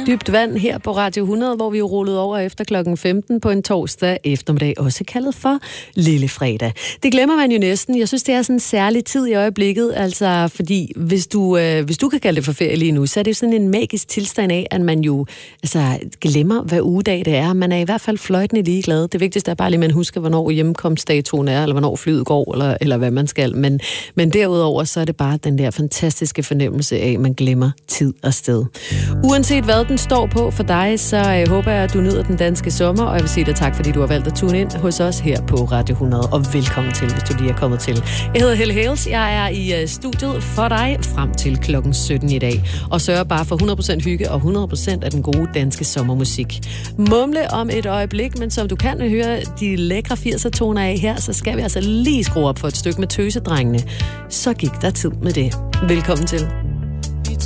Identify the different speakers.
Speaker 1: Dybt vand her på Radio 100, hvor vi er rullet over efter klokken 15 på en torsdag eftermiddag, også kaldet for Lille Fredag. Det glemmer man jo næsten. Jeg synes, det er sådan en særlig tid i øjeblikket, altså fordi hvis du kan kalde det for ferie lige nu, så er det jo sådan en magisk tilstand af, at man jo glemmer, hvad ugedag det er. Man er i hvert fald fløjtende ligeglad. Det vigtigste er bare lige, at man husker, hvornår hjemkomstdatoen er, eller hvornår flyet går, eller hvad man skal. Men derudover, så er det bare den der fantastiske fornemmelse af, at man glemmer tid og sted. Uanset hvad den står på for dig, så håber jeg, at du nyder den danske sommer, og jeg vil sige dig tak, fordi du har valgt at tune ind hos os her på Radio 100, og velkommen til, hvis du lige er kommet til. Jeg hedder Helle Hales, jeg er i studiet for dig frem til klokken 17 i dag, og sørger bare for 100% hygge og 100% af den gode danske sommermusik. Mumle om et øjeblik, men som du kan høre de lækre 80'er-toner af her, så skal vi altså lige skrue op for et stykke med tøsedrengene. Så gik der tid med det. Velkommen til.